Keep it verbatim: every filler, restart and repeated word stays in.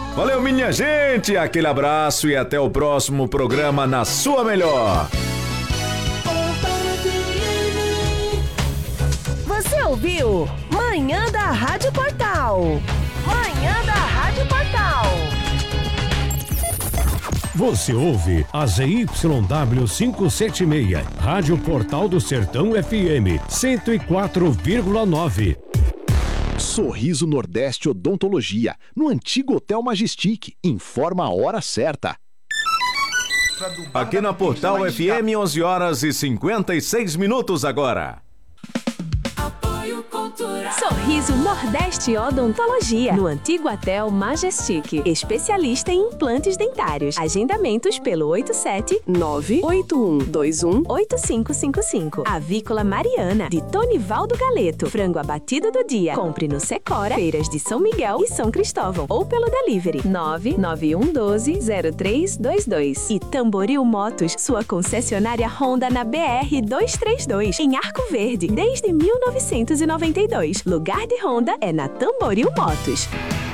Valeu, minha gente, aquele abraço e até o próximo programa na sua melhor. Você ouviu Manhã da Rádio Portal. Manhã da Rádio Portal. Você ouve a Z Y W quinhentos e setenta e seis, Rádio Portal do Sertão F M, cento e quatro vírgula nove. Sorriso Nordeste Odontologia, no antigo Hotel Majestic. Informa a hora certa. Aqui na Portal F M, onze horas e cinquenta e seis minutos agora. Sorriso Nordeste Odontologia, no antigo Hotel Majestic. Especialista em implantes dentários. Agendamentos pelo oito sete nove oito um dois um oito cinco cinco cinco. Avícola Mariana, de Tonivaldo Galeto. Frango abatido do dia. Compre no Secora, Feiras de São Miguel e São Cristóvão. Ou pelo delivery nove nove um um dois zero três dois dois. E Tamboril Motos, sua concessionária Honda na B R duzentos e trinta e dois, em Arco Verde, desde mil novecentos e noventa e dois. Lugar de Honda é na Tamboril Motos.